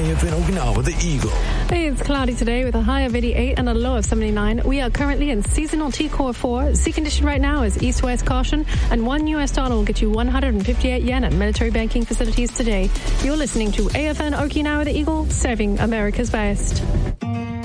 AFN Okinawa, the Eagle. Hey, it's cloudy today with a high of 88 and a low of 79. We are currently in seasonal T-Core 4. Sea condition right now is east-west caution, and $1 will get you 158 yen at military banking facilities today. You're listening to AFN Okinawa, the Eagle, serving America's best.